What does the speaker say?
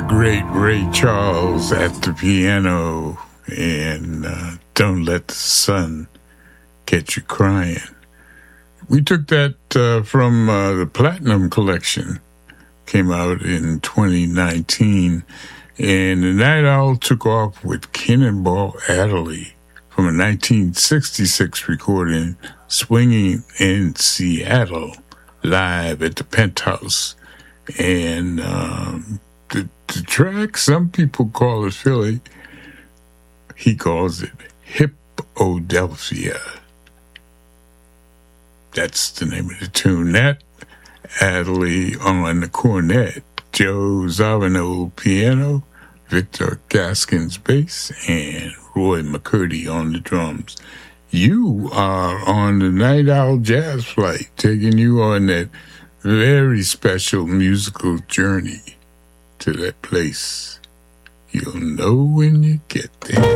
great Ray Charles at the piano, and Don't Let the Sun Get You Crying. We took that from the Platinum Collection, came out in 2019, and the Night Owl took off with Cannonball Adderley from a 1966 recording, Swinging in Seattle, live at the Penthouse. And the track, some people call it Philly. He calls it Hip-O-Delphia. That's the name of the tune. That Adderley on the cornet, Joe Zawinul piano, Victor Gaskins bass, and Roy McCurdy on the drums. You are on the Night Owl Jazz Flight, taking you on that very special musical journey to that place you'll know when you get there.